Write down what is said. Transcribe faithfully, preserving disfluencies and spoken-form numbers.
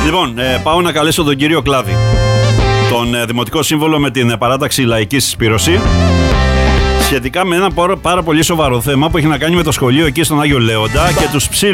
Λοιπόν, ε, πάω να καλέσω τον κύριο Κλάδη, τον ε, Δημοτικό Σύμβολο με την ε, παράταξη Λαϊκή Συσπήρωση, σχετικά με ένα πάρα, πάρα πολύ σοβαρό θέμα που έχει να κάνει με το σχολείο εκεί στον Άγιο Λέοντα και τους ψήλους.